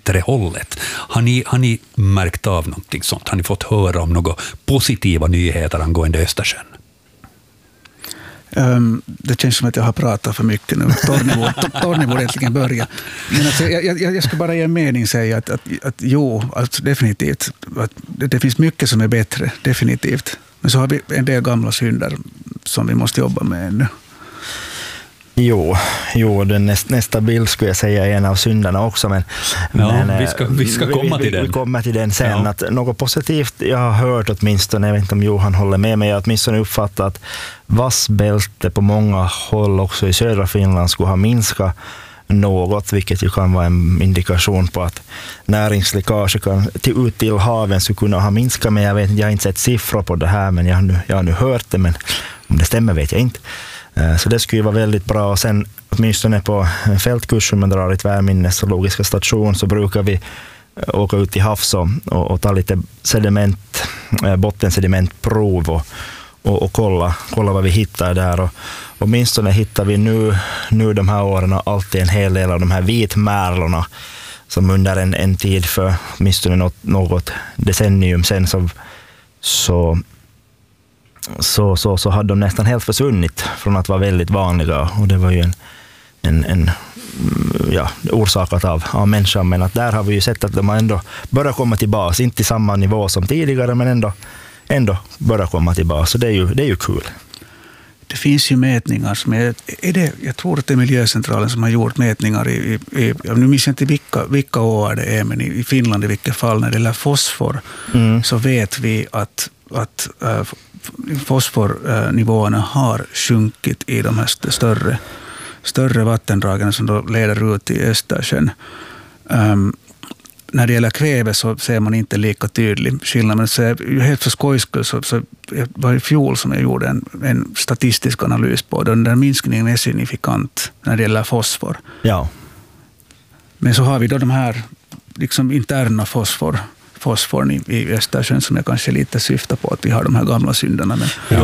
bättre hållet? Har ni märkt av någonting sånt? Har ni fått höra om några positiva nyheter angående Östersjön? Det känns som att jag har pratat för mycket nu. Torgny borde egentligen börja. Men alltså, jag ska bara ge en mening säga att jo, alltså definitivt. Att det finns mycket som är bättre, definitivt. Men så har vi en del gamla synder som vi måste jobba med ännu. Jo, den nästa bild skulle jag säga är en av synderna också. Men vi ska komma till den. Vi kommer till den sen. Ja. Att något positivt jag har hört åtminstone, jag vet inte om Johan håller med mig, jag har åtminstone uppfattat att vassbälte på många håll också i södra Finland skulle ha minskat något, vilket ju kan vara en indikation på att näringsläckage ut till haven skulle kunna ha minskat, men jag har inte sett siffror på det här, men jag har nu hört det, men om det stämmer vet jag inte. Så det skulle ju vara väldigt bra. Och sen åtminstone på en fältkurs som man drar i Tvärminnes och logiska station så brukar vi åka ut till havs och ta lite bottensedimentprov och kolla vad vi hittar där. Och åtminstone hittar vi nu de här åren alltid en hel del av de här vitmärlorna som under en tid för åtminstone något decennium sen så hade de nästan helt försvunnit från att vara väldigt vanliga, och det var ju en orsakat av människan, men att där har vi ju sett att de har ändå börjat komma tillbaka, inte i samma nivå som tidigare, men ändå börjar komma tillbaka, så det är ju kul. Det finns ju mätningar som jag tror att det är Miljöcentralen som har gjort mätningar nu minns jag inte vilka år det är, men i Finland i vilket fall när det gäller fosfor så vet vi att fosfornivåerna har sjunkit i de här större vattendragen som då leder ut i Östersjön. När det gäller kväve så ser man inte lika tydlig skillnad, men så helt för skojs skull så var det i fjol som jag gjorde en statistisk analys på den där minskningen är signifikant när det gäller fosfor. Ja. Men så har vi då de här liksom interna fosforn i Östersjön som jag kanske lite syftar på att vi har de här gamla synderna.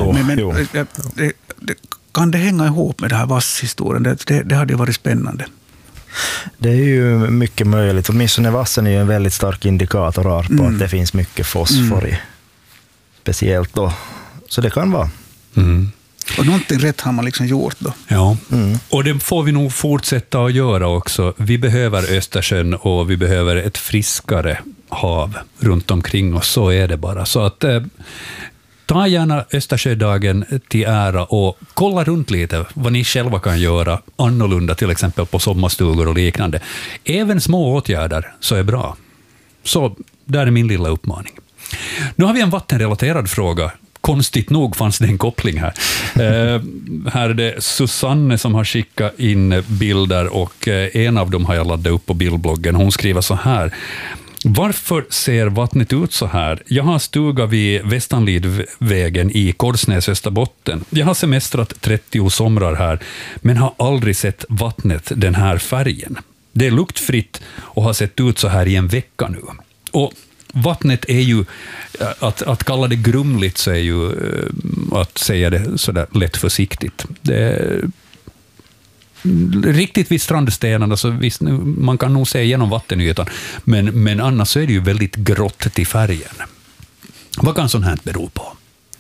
Kan det hänga ihop med det här vasshistorien? Det hade ju varit spännande. Det är ju mycket möjligt. Åtminstone vassen är ju en väldigt stark indikator på att det finns mycket fosfor i. Speciellt då. Så det kan vara. Och någonting rätt har man liksom gjort då. Ja, och det får vi nog fortsätta att göra också. Vi behöver Östersjön och vi behöver ett friskare hav runt omkring oss. Så är det bara. Så att ta gärna Östersjödagen till ära och kolla runt lite vad ni själva kan göra annorlunda, till exempel på sommarstugor och liknande. Även små åtgärder så är bra. Så där är min lilla uppmaning. Nu har vi en vattenrelaterad fråga. Konstigt nog fanns det en koppling här. Här är det Susanne som har skickat in bilder och en av dem har jag laddat upp på bildbloggen. Hon skriver så här: varför ser vattnet ut så här? Jag har stuga vid Västanlidvägen i Korsnäs, Österbotten. Jag har semestrat 30 somrar här, men har aldrig sett vattnet den här färgen. Det är luktfritt och har sett ut så här i en vecka nu. Och vattnet är ju, att kalla det grumligt så är ju att säga det sådär lätt försiktigt. Det är riktigt vid strandstenarna så visst, man kan nog se igenom vattenytan, men annars så är det ju väldigt grått till färgen. Vad kan sånt här bero på?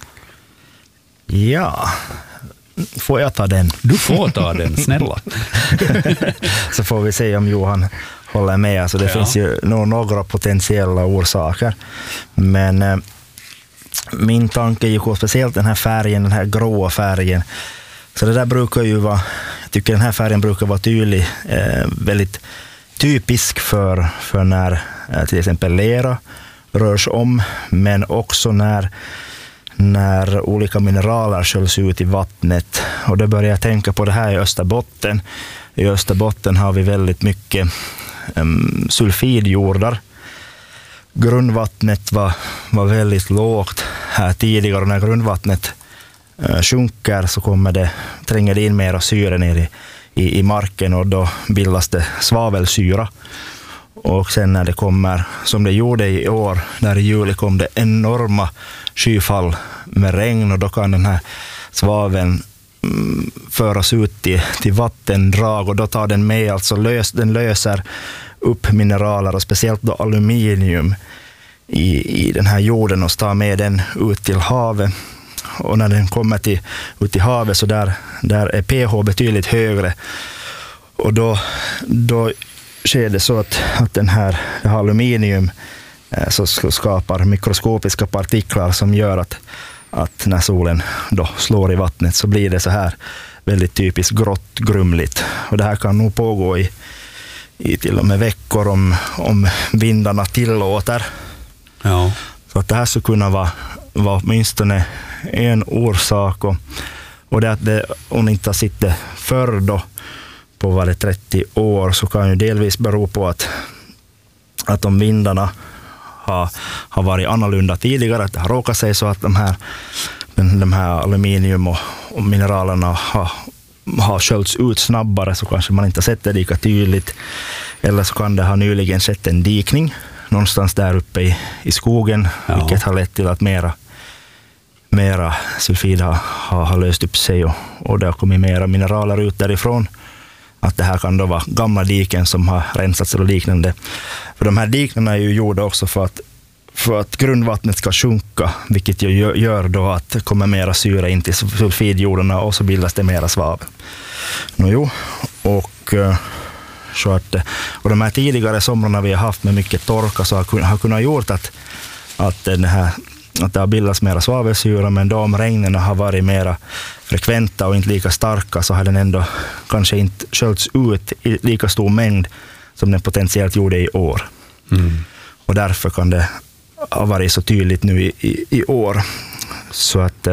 Ja, får jag ta den? Du får ta den, snälla. Så får vi se om Johan håller med. Alltså det finns ju några potentiella orsaker. Men min tanke gick på speciellt den här färgen, den här gråa färgen. Så det där brukar ju vara, jag tycker den här färgen brukar vara tydlig, väldigt typisk för när till exempel lera rörs om, men också när olika mineraler sköljs ut i vattnet. Och då börjar jag tänka på det här i Österbotten. I Österbotten har vi väldigt mycket sulfidjordar. Grundvattnet var väldigt lågt här tidigare, och när grundvattnet sjunker så tränger det in mera syre ner i marken, och då bildas det svavelsyra. Och sen när det kommer, som det gjorde i år, när i juli kom det enorma skyfall med regn, och då kan den här svaveln föras ut till vattendrag, och då tar den med, alltså den löser upp mineraler och speciellt då aluminium i den här jorden och tar med den ut till havet. Och när den kommer ut i havet så där är pH betydligt högre. Och då sker det så att det här aluminium så skapar mikroskopiska partiklar som gör att när solen då slår i vattnet så blir det så här väldigt typiskt grått, grumligt. Och det här kan nog pågå i till och med veckor om vindarna tillåter. Ja. Så att det här skulle kunna vara åtminstone en orsak. Och det att det, om inte har suttit förr då på 30 år så kan ju delvis bero på att om vindarna har varit annorlunda tidigare, att det har råkat sig så att de här aluminium och mineralerna har sköljts ut snabbare, så kanske man inte har sett det lika tydligt. Eller så kan det ha nyligen skett en dikning någonstans där uppe i skogen, vilket har lett till att mera sulfid har löst upp sig och det har kommit mera mineraler ut därifrån. Att det här kan då vara gamla diken som har rensats eller liknande. För de här dikena är ju gjorda också för att grundvattnet ska sjunka, vilket gör då att det kommer mera syre in till sulfidjordarna och så bildas det mera svavel. Och de här tidigare somrarna vi har haft med mycket torka så har kunnat gjort att det har bildats mera svavelsyra, men då om regnen har varit mera frekventa och inte lika starka så har den ändå kanske inte sköljts ut i lika stor mängd som den potentiellt gjorde i år. Och därför kan det ha varit så tydligt nu i år. Så att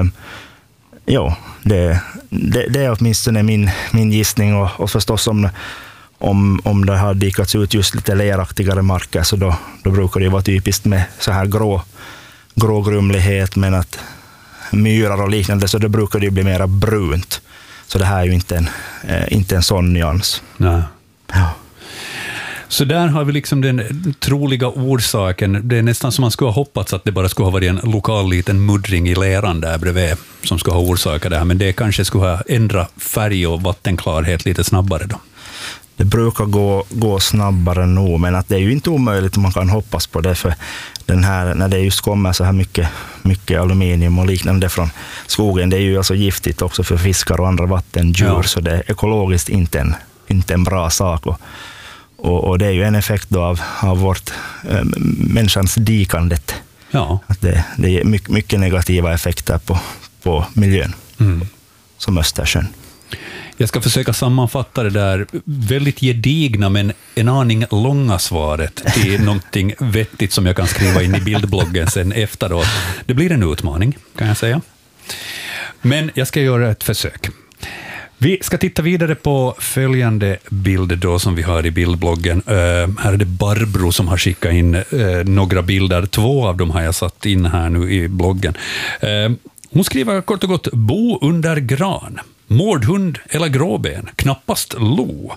det är åtminstone min gissning, och förstås om det har dikats ut just lite leraktigare marker så då brukar det vara typiskt med så här grågrumlighet, men att myrar och liknande så då brukar det bli mera brunt. Så det här är ju inte en sån nyans. Nej. Ja. Så där har vi liksom den troliga orsaken. Det är nästan som man skulle ha hoppats att det bara skulle ha varit en lokal liten muddring i leran där bredvid som skulle ha orsakat det här, men det kanske skulle ha ändrat färg och vattenklarhet lite snabbare då. Det brukar gå snabbare nog, men att det är ju inte omöjligt om man kan hoppas på det, för när det just kommer så här mycket aluminium och liknande från skogen, det är ju alltså giftigt också för fiskar och andra vattendjur, så det är ekologiskt inte en bra sak. Och det är ju en effekt då av vårt människans dikandet. Ja. Att det är mycket negativa effekter på miljön, som Östersjön. Jag ska försöka sammanfatta det där väldigt gedigna men en aning långa svaret till någonting vettigt som jag kan skriva in i bildbloggen sen efteråt. Det blir en utmaning, kan jag säga. Men jag ska göra ett försök. Vi ska titta vidare på följande bild då som vi har i bildbloggen. Här är det Barbro som har skickat in några bilder. 2 av dem har jag satt in här nu i bloggen. Hon skriver kort och gott: bo under gran. Mårdhund eller gråben, knappast lo.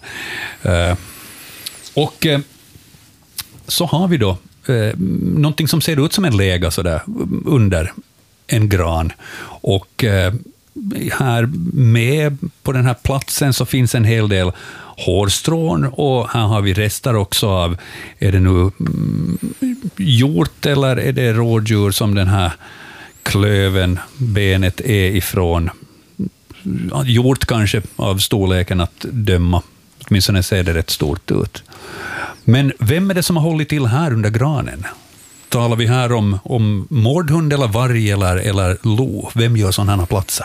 Och så har vi då någonting som ser ut som en läga så där, under en gran. Och här med på den här platsen så finns en hel del hårstrån, och här har vi rester också av, är det nu hjort eller är det rådjur som den här klöven, benet är ifrån. Hjort kanske av storleken att döma, åtminstone ser det rätt stort ut. Men vem är det som har hållit till här under granen? Talar vi här om mårdhund eller varg eller lo? Vem gör sådana här platser?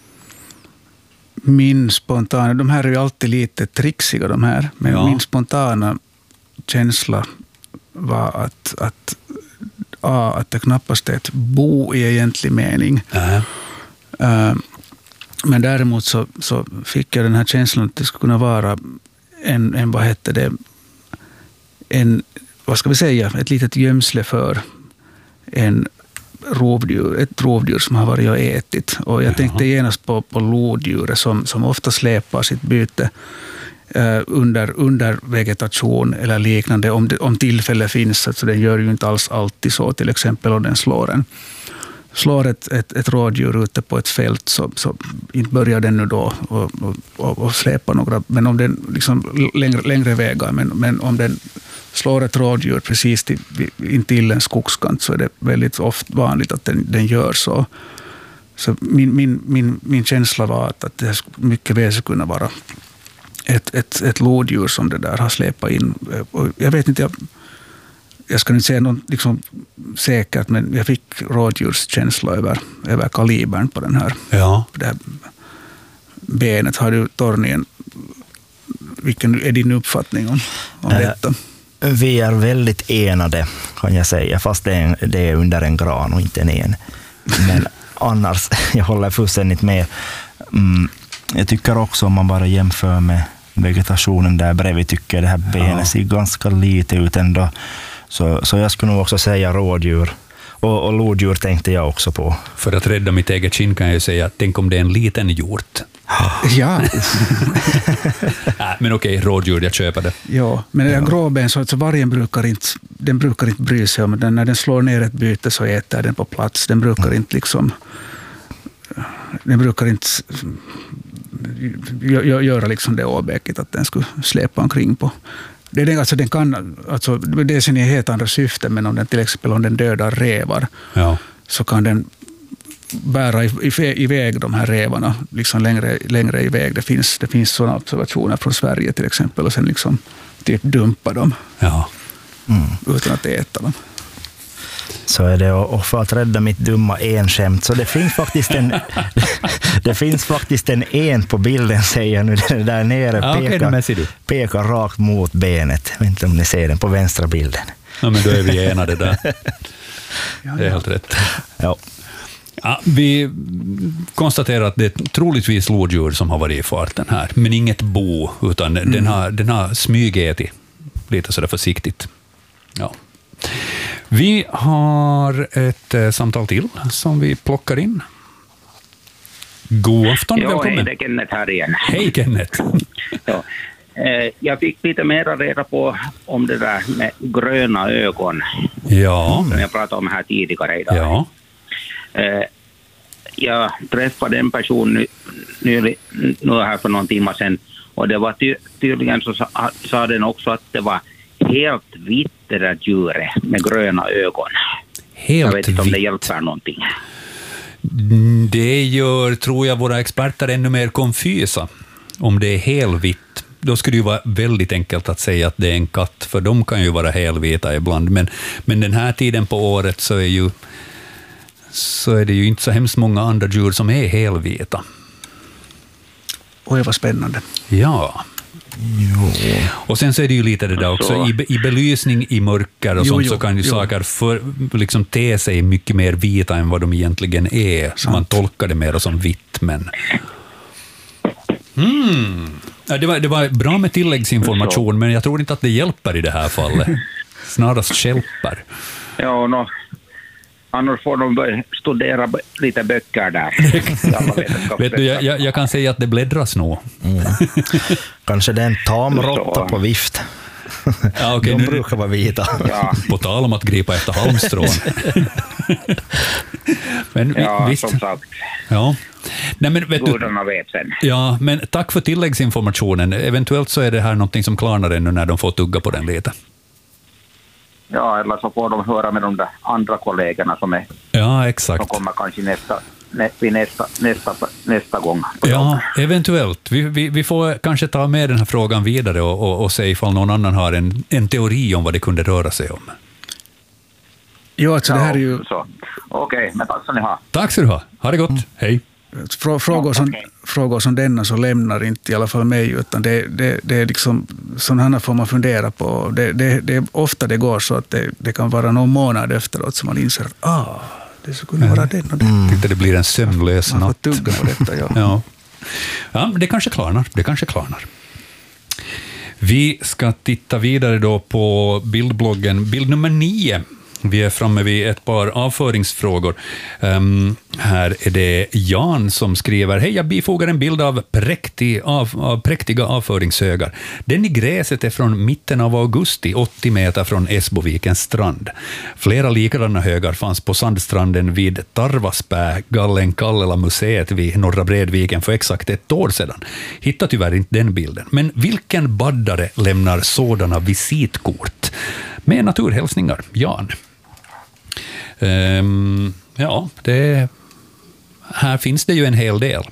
Min spontana, de här är ju alltid lite trixiga de här, men min spontana känsla var att det knappast är ett bo i egentlig mening. Men däremot så fick jag den här känslan att det skulle kunna vara ett litet gömsle för ett rovdjur som har varit och ätit. Och jag tänkte genast på lodjuret som ofta släpar sitt byte under vegetation eller liknande, om tillfälle finns. Så den gör ju inte alls alltid så, till exempel om den slår ett rådjur ute på ett fält så inte börjar den nu då och släpa några, men om den liksom längre vägar, men om den slår ett rådjur precis intill en skogskant, så är det väldigt ofta vanligt att den gör så. Så min känsla var att det mycket väl skulle kunna vara ett lodjur som det där har släpat in. Och jag vet inte, jag ska inte säga något liksom säkert, men jag fick rådjurskänsla över kalibern på den här. Ja. Det här benet. Har du, Tornien, vilken är din uppfattning om detta? Vi är väldigt enade, kan jag säga, fast det är under en gran och inte en. Men annars, jag håller fullständigt med. Jag tycker också, om man bara jämför med vegetationen där bredvid, tycker det här benet ser ganska lite ut ändå. Så jag skulle nog också säga rådjur. Och lodjur tänkte jag också på. För att rädda mitt eget skinn kan jag säga, tänk om det är en liten hjort. Ja. Men okej, rådjur, jag köper det. Ja, men det är gråben, så att vargen brukar inte bry sig om den. När den slår ner ett byte så äter den på plats. Den brukar inte göra liksom det åbäcket att den skulle släpa omkring på. Det är sin helt andra syfte, men om den till exempel om den dödar rävar, så kan den bära iväg de här rävarna liksom längre iväg. Det finns sådana observationer från Sverige till exempel, och sen liksom typ dumpa dem utan att äta dem. Så är det, och för att rädda mitt dumma enskämt, så det finns faktiskt en på bilden, säger jag nu, där nere pekar rakt mot benet. Jag vet inte om ni ser den på vänstra bilden. Ja, men då är vi enade där. Det är helt rätt. Ja. Ja, vi konstaterar att det är troligtvis lodjur som har varit i farten här, men inget bo, utan den har smygätit lite sådär försiktigt. Ja. Vi har ett samtal till som vi plockar in. God afton, välkommen. Hej, det är Kenneth här igen. Hej, Kenneth. Ja. Jag fick lite mer reda på om det där med gröna ögon. Ja. Som jag pratade om här tidigare idag. Ja. Jag träffade en person nu här för någon timme sedan, och det var tydligen så sa den också att det var helt vitt, det där djuret med gröna ögon. Jag vet inte om det hjälper någonting. Det gör, tror jag, våra experter ännu mer konfysa. Om det är helvitt, då skulle det ju vara väldigt enkelt att säga att det är en katt, för de kan ju vara helvita ibland. Men den här tiden på året så är det ju inte så hemskt många andra djur som är helvita. Oj, vad spännande. Ja. Jo. Och sen så är det ju lite det där också, i belysning, i mörker och sånt, så kan ju saker liksom te sig mycket mer vita än vad de egentligen är. Så man tolkar det mer som vitt, men... Ja, det var bra med tilläggsinformation, men jag tror inte att det hjälper i det här fallet. Snarast hjälper. Ja, annars får de studera lite böcker där. Vet du, jag kan säga att det bläddras nog. Kanske det är en tamrotta på vift. Ja, okay, de brukar vara vita. Ja. På tal om att gripa efter halmstrån. Men visst. Som sagt. Ja. Nej, men vet Gudarna vet sen. Ja, men tack för tilläggsinformationen. Eventuellt så är det här någonting som klarnar ännu när de får tugga på den lite. Ja, eller så får de höra med de där andra kollegorna som är... Ja, exakt. Som kommer kanske nästa gång. Ja, eventuellt. Vi får kanske ta med den här frågan vidare och se ifall någon annan har en teori om vad det kunde röra sig om. Ja, alltså det här är ju... Okej, men tack ska ni ha. Tack ska du ha. Ha det gott. Hej. Frågor som denna så lämnar inte i alla fall mig, utan det är liksom sådana får man fundera på. Det är ofta det går så att det kan vara någon månad efteråt som man inser att det skulle kunna vara den och den. Det blir en sömnlös natt. Man får tugga på detta, ja, det kanske klarnar. Vi ska titta vidare då på bildbloggen, bild nummer 9. Vi är framme vid ett par avföringsfrågor. Här är det Jan som skriver: hej, jag bifogar en bild av präktiga avföringshögar. Den i gräset är från mitten av augusti, 80 meter från Esbovikens strand. Flera likadana högar fanns på sandstranden vid Tarvaspää, Gallen Kallela museet vid Norra Bredviken för exakt ett år sedan. Hittar tyvärr inte den bilden. Men vilken baddare lämnar sådana visitkort? Med naturhälsningar, Jan. Ja, här finns det ju en hel del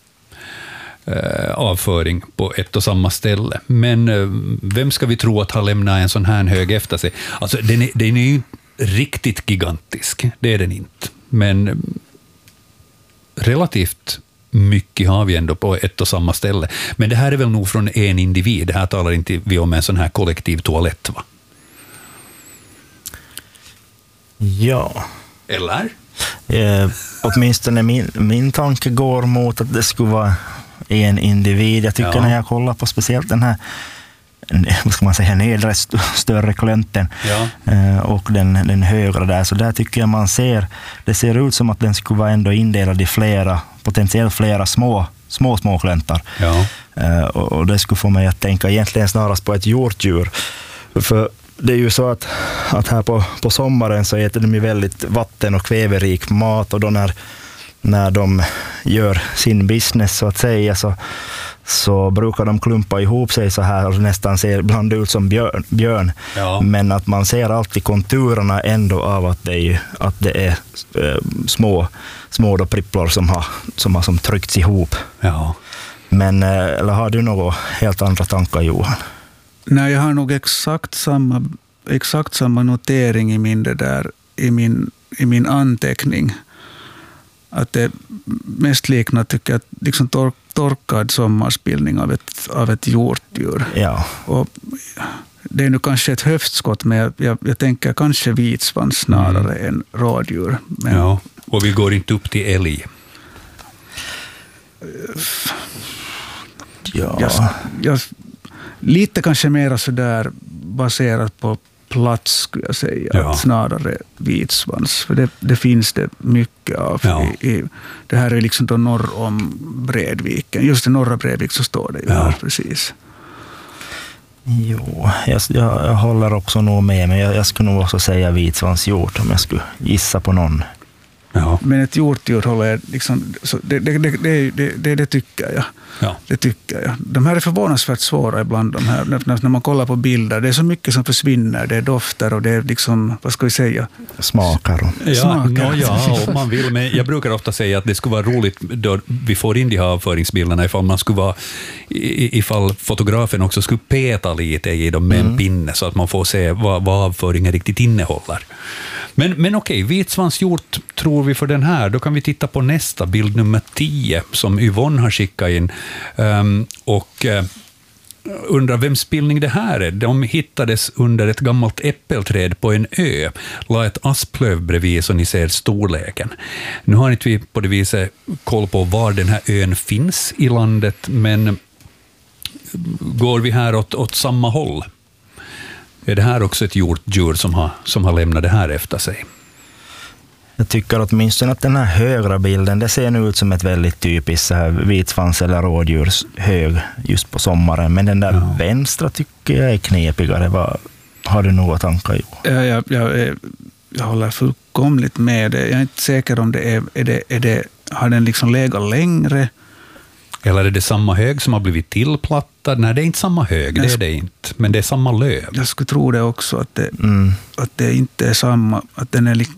avföring på ett och samma ställe. Men vem ska vi tro att har lämnat en sån här hög efter sig? Alltså, den är ju riktigt gigantisk, det är den inte. Men relativt mycket har vi ändå på ett och samma ställe. Men det här är väl nog från en individ. Det här talar inte vi om en sån här kollektiv toalett, va? Ja. Eller? Åtminstone min tanke går mot att det skulle vara en individ. Jag tycker när jag kollar på speciellt den här, vad ska man säga, nedre större klönten och den högre där, så där tycker jag det ser ut som att den skulle vara ändå indelad i potentiellt flera små klöntar. Ja. Och det skulle få mig att tänka egentligen snarast på ett hjortdjur. För det är ju så att här på sommaren så äter de ju väldigt vatten- och kväverik mat, och då när de gör sin business så att säga så brukar de klumpa ihop sig så här och nästan ser ibland ut som björn. Ja. Men att man ser alltid konturerna ändå av att det är små då pripplor som har tryckts ihop. Ja. Men eller har du något helt andra tankar, Johan? Nej, jag har nog exakt samma notering i min anteckning. Att det mest liknar, tycker jag, liksom torkad sommarspillning av ett hjortdjur. Ja. Och det är nu kanske ett höftskott, men jag tänker kanske vitsvans snarare än rådjur. Men ja, och vi går inte upp till älg. Jag lite kanske mer så där baserat på plats, skulle jag säga, att snarare vitsvans. För det finns det mycket av. Det här är liksom då norr om Bredviken. Just i norra Bredvik så står det ju här precis. Jo, jag håller också nog med, men jag skulle nog också säga vitsvanshjort om jag skulle gissa på någon. Ja. Men ett hjortdjur håller liksom, det tycker jag. Ja. Det tycker jag. De här är förvånansvärt svåra ibland, de här, när man kollar på bilder. Det är så mycket som försvinner. Det är dofter och det är liksom, vad ska vi säga? Smakar. Och man vill, men jag brukar ofta säga att det skulle vara roligt då vi får in de här avföringsbilderna ifall fotografen också skulle peta lite i dem med en pinne så att man får se vad avföringen riktigt innehåller. Men okej, vitsvanshjort tror vi för den här. Då kan vi titta på nästa, bild nummer 10 som Yvonne har skickat in. Och undrar vem spillning det här är. De hittades under ett gammalt äppelträd på en ö. La ett asplöv bredvid så ni ser storleken. Nu har inte vi på det viset koll på var den här ön finns i landet, men går vi här åt samma håll? Är det här också ett hjortdjur som har lämnat det här efter sig? Jag tycker åtminstone att den här högra bilden, det ser nu ut som ett väldigt typiskt så här vitsvans- eller rådjurshög just på sommaren. Men den där vänstra tycker jag är knepigare. Har du några tankar? Jag håller fullkomligt med det. Jag är inte säker om har den liksom legat längre? Eller är det samma hög som har blivit tillplattad? Nej, det är inte samma hög, det är det inte. Men det är samma löv. Jag skulle tro det också, att det inte är samma. Att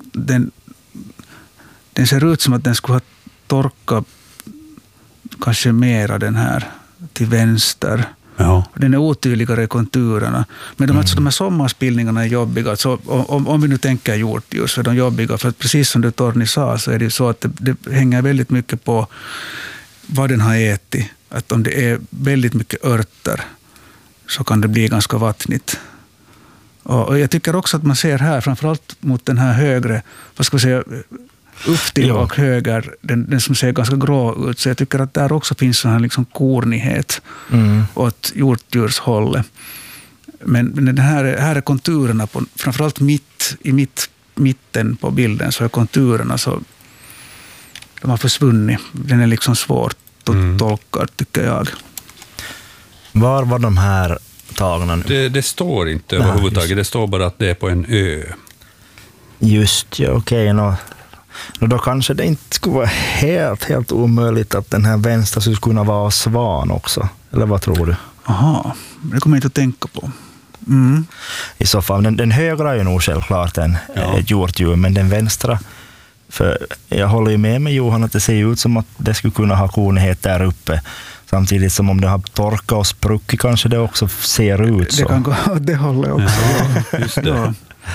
den ser ut som att den skulle ha torkat kanske mera den här till vänster. Ja. Den är otydligare i konturerna. Men de här sommarspillningarna är jobbiga. Så om vi nu tänker hjortdjur så är de jobbiga. För att precis som du, Torni, sa, så är det så att det hänger väldigt mycket på vad den har ätit. Att om det är väldigt mycket örter så kan det bli ganska vattnigt. Och jag tycker också att man ser här, framförallt mot den här högre, vad ska vi säga, upp till och höger, den som ser ganska grå ut. Så jag tycker att där också finns sån här liksom kornighet åt hjortdjurshållet. Men den här är konturerna, framförallt mitten på bilden så är konturerna så de har försvunnit. Den är liksom svårt att tolka, tycker jag. Var var de här tagna nu? Det står inte överhuvudtaget. Det står bara att det är på en ö. Just ja, okej. Då kanske det inte skulle vara helt omöjligt att den här vänstra skulle kunna vara svan också. Eller vad tror du? Aha, det kommer jag inte att tänka på. I så fall. Den högra är ju nog självklart ett hjortdjur, men den vänstra, för jag håller ju med Johan att det ser ut som att det skulle kunna ha kornighet där uppe. Samtidigt som om det har torkat och spruckit kanske det också ser ut så. Det kan gå åt det hållet också. Ja, just det.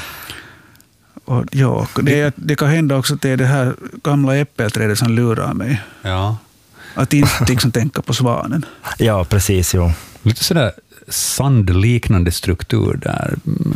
Ja. Och det kan hända också att det är det här gamla äppelträdet som lurar mig. Ja. Att inte liksom tänka på svanen. Ja, precis. Jo. Lite sådär sandliknande struktur där.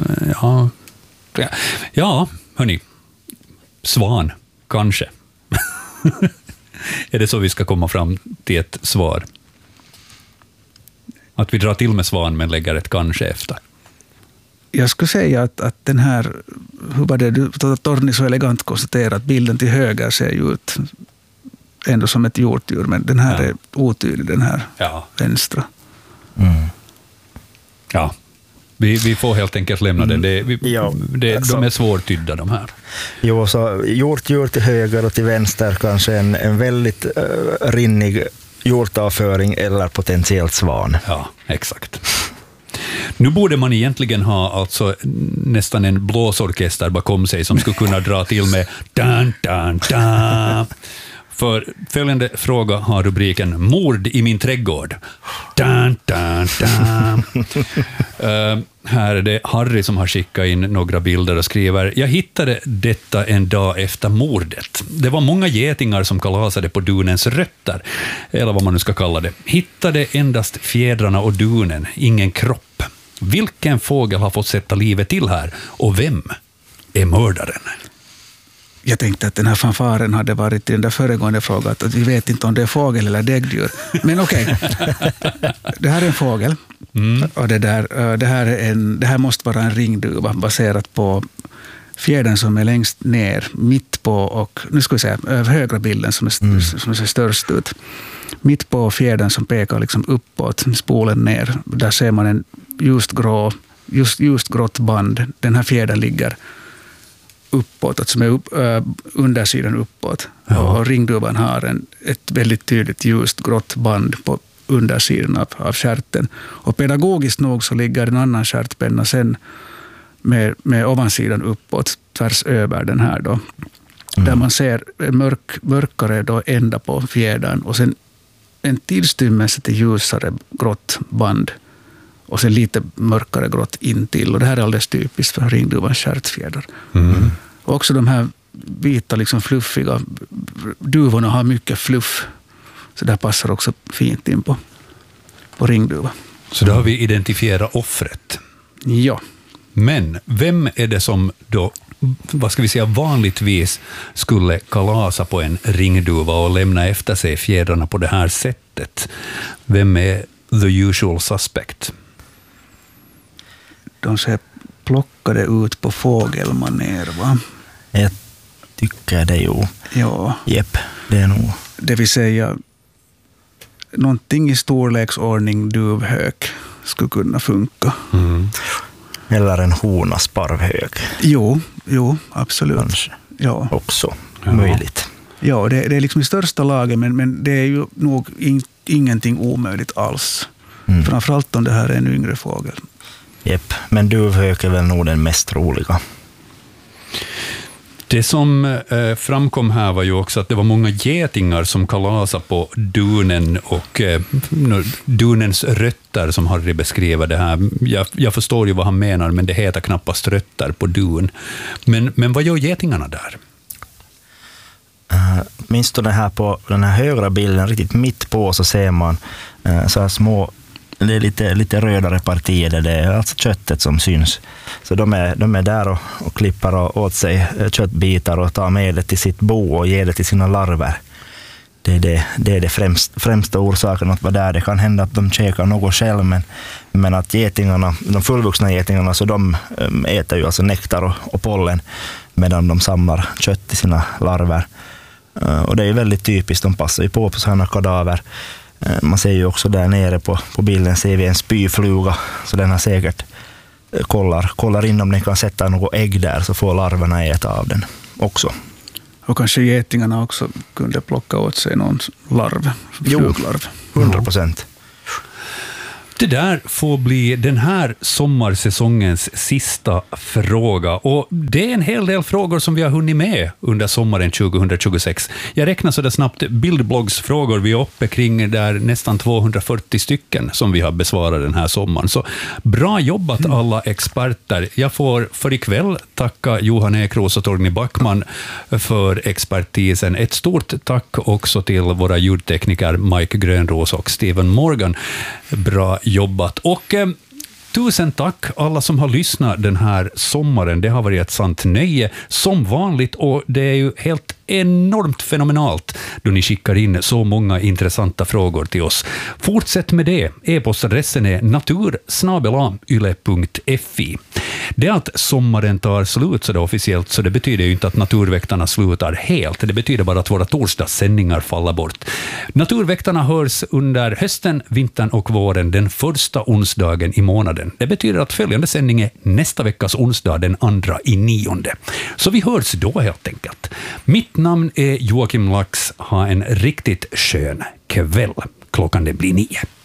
Ja, hörni. Svan, kanske. Är det så vi ska komma fram till ett svar? Att vi drar till med svan men lägger ett kanske efter. Jag skulle säga att den här, hur var det Torni så elegant konstaterar att bilden till höger ser ju ut ändå som ett hjortdjur, men den här är otydlig, den här vänstra. Ja, vi får helt enkelt lämna det. De är svårtydda de här. Jo, så hjortdjur till höger och till vänster kanske en väldigt rinnig hjortavföring eller potentiellt svan. Ja, exakt. Nu borde man egentligen ha alltså nästan en blåsorkester bakom sig som skulle kunna dra till med dan, dan, dan. För följande fråga har rubriken Mord i min trädgård. Dan, dan, dan. Här är det Harry som har skickat in några bilder och skriver: Jag hittade detta en dag efter mordet. Det var många getingar som kalasade på dunens rötter, eller vad man nu ska kalla det. Hittade endast fjädrarna och dunen, ingen kropp. Vilken fågel har fått sätta livet till här? Och vem är mördaren? Jag tänkte att den här fanfaren hade varit i den där föregående frågan, att vi vet inte om det är fågel eller däggdjur. Men okej. Det här är en fågel. Och det här måste vara en ringduva baserat på fjädern som är längst ner, mitt på, och nu ska vi säga högra bilden som ser störst ut. Mitt på fjädern som pekar liksom uppåt, spolen ner. Där ser man en ljust grått band. Den här fjädern ligger uppåt, alltså med undersidan uppåt. Ja. Och ringduvan har ett väldigt tydligt ljust grått band på undersidan av stjärten. Och pedagogiskt nog så ligger en annan stjärtpenna sen med ovansidan uppåt, tvärs över den här då. Där man ser mörkare då ända på fjädern och sen en tillstymmelse till ljusare grått band och sen lite mörkare grått intill. Och det här är alldeles typiskt för ringduvans stjärtfjäder. Och också de här vita, liksom fluffiga duvorna har mycket fluff. Så det passar också fint in på ringduva. Så då har vi identifierat offret. Ja. Men vem är det som då, vad ska vi säga, vanligtvis skulle kalasa på en ringduva och lämna efter sig fjädrarna på det här sättet? Vem är the usual suspect? De ser plockade ut på fågelmaner, va? Jag tycker det ju. Ja. Jepp, det är nog. Det vill säga, någonting i storleksordning duvhök skulle kunna funka. Eller en honasparvhök. Jo, absolut. Kanske. Ja. Också möjligt. Ja, det är liksom i största laget, men det är ju nog ingenting omöjligt alls. Framförallt om det här är en yngre fågel. Jepp, men duvhök är väl nog den mest roliga. Det som framkom här var ju också att det var många getingar som kalasade på dunen och dunens rötter som Harry beskrev det här. Jag förstår ju vad han menar, men det heter knappast rötter på dun. Men vad gör getingarna där? Minst det här på den här högra bilden, riktigt mitt på, så ser man så här små, det är lite rödare partier där det är alltså köttet som syns. Så de är där och klipper åt sig köttbitar och tar med det till sitt bo och ger det till sina larver. Det är det främsta orsaken att vara där. Det kan hända att de käkar något själv, men att getingarna, de fullvuxna getingarna, så de äter ju alltså nektar och pollen medan de samlar kött till sina larver. Och det är väldigt typiskt, de passar ju på sådana kadaver. Man ser ju också där nere på bilden ser vi en spyfluga, så den har säkert kollar in om den kan sätta något ägg där, så får larverna äta av den också. Och kanske getingarna också kunde plocka åt sig någon larv, fluglarv. 100%. Det där får bli den här sommarsäsongens sista fråga. Och det är en hel del frågor som vi har hunnit med under sommaren 2026. Jag räknar så där snabbt bildbloggsfrågor. Vi är uppe kring där nästan 240 stycken som vi har besvarat den här sommaren. Så bra jobbat alla experter. Jag får för ikväll tacka Johan Ekros och Torgny Backman för expertisen. Ett stort tack också till våra ljudtekniker Mike Grönros och Steven Morgan. Bra jobbat. Och tusen tack alla som har lyssnat den här sommaren. Det har varit ett sant nöje som vanligt, och det är ju helt enormt fenomenalt då ni skickar in så många intressanta frågor till oss. Fortsätt med det. E-postadressen är natur@yle.fi. Det är att sommaren tar slut så det officiellt, så det betyder ju inte att Naturväktarna slutar helt. Det betyder bara att våra torsdagssändningar faller bort. Naturväktarna hörs under hösten, vintern och våren den första onsdagen i månaden. Det betyder att följande sändning är nästa veckas onsdag den 2/9. Så vi hörs då helt enkelt. Mitt namn är Joakim Lax. Ha en riktigt skön kväll. Klockan det blir 9.